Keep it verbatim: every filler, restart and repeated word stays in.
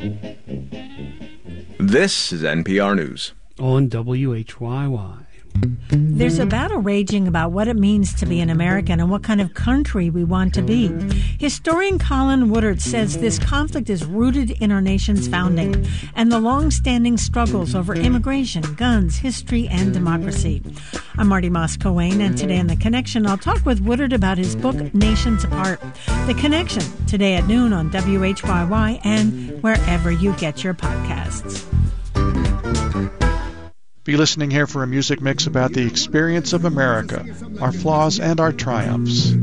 This is N P R News. On W H Y Y. There's a battle raging about what it means to be an American and what kind of country we want to be. Historian Colin Woodard says this conflict is rooted in our nation's founding and the long-standing struggles over immigration, guns, history, and democracy. I'm Marty Moss-Coane, and today on The Connection, I'll talk with Woodard about his book, Nations Apart. The Connection, today at noon on W H Y Y and wherever you get your podcasts. Be listening here for a music mix about the experience of America, our flaws and our triumphs.